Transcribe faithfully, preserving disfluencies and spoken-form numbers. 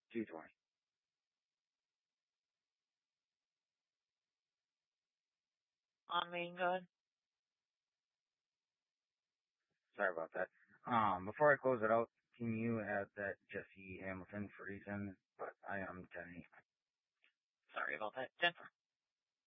two twenty. On main, go ahead. Sorry about that. Um, before I close it out, can you add that Jesse Hamilton for Ethan? But I am Denny. Sorry about that. Jennifer.